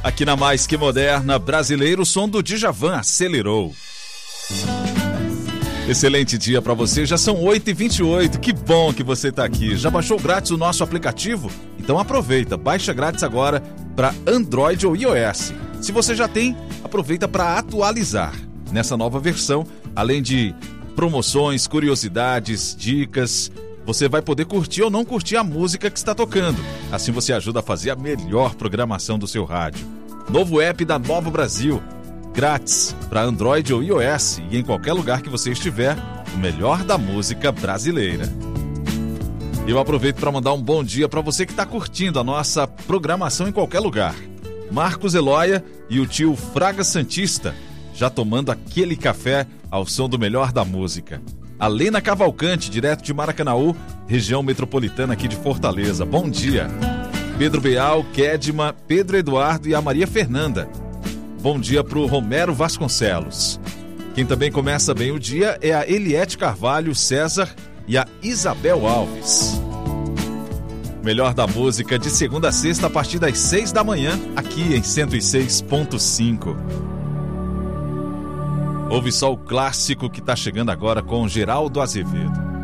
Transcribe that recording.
Aqui na Mais Que Moderna, brasileiro, o som do Djavan acelerou. Excelente dia para você, já são 8h28, que bom que você está aqui. Já baixou grátis o nosso aplicativo? Então aproveita, baixa grátis agora para Android ou iOS. Se você já tem, aproveita para atualizar. Nessa nova versão, além de promoções, curiosidades, dicas, você vai poder curtir ou não curtir a música que está tocando. Assim você ajuda a fazer a melhor programação do seu rádio. Novo app da Novo Brasil, grátis para Android ou iOS e em qualquer lugar que você estiver, o melhor da música brasileira. Eu aproveito para mandar um bom dia para você que está curtindo a nossa programação em qualquer lugar. Marcos Eloia e o tio Fraga Santista, já tomando aquele café ao som do melhor da música. A Lena Cavalcante, direto de Maracanaú, região metropolitana aqui de Fortaleza. Bom dia. Pedro Beal, Kedma, Pedro Eduardo e a Maria Fernanda. Bom dia para o Romero Vasconcelos. Quem também começa bem o dia é a Eliette Carvalho, César e a Isabel Alves. Melhor da música de segunda a sexta a partir das 6 da manhã, aqui em 106.5. Ouve só o clássico que está chegando agora com Geraldo Azevedo.